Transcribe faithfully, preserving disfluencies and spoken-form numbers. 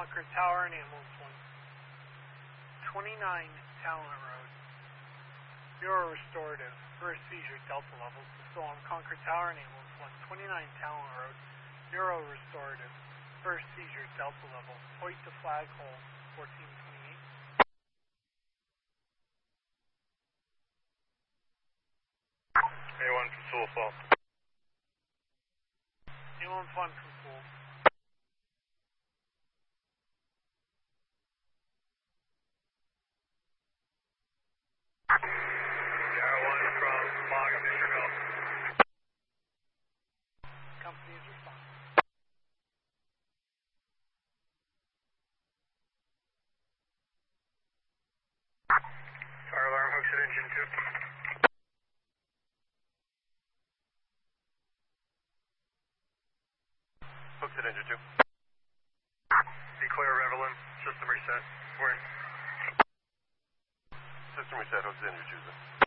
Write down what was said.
Concord Tower and Ambulance one twenty-nine Talent Road. Neuro Restorative. First seizure, Delta levels. Still on Concord Tower and Ambulance one twenty-nine Talent Road. Neuro Restorative. First seizure, Delta level. Point to flag hole fourteen twenty-eight. A one from Sewell Falls. Ambulance one from Sewell. Sierra one from Log of Fisherville. Company is responding. Fire alarm hooks at engine two. Hooks at engine two. Be clear of Evelyn. System reset. We're in. System reset. Hooks at engine two.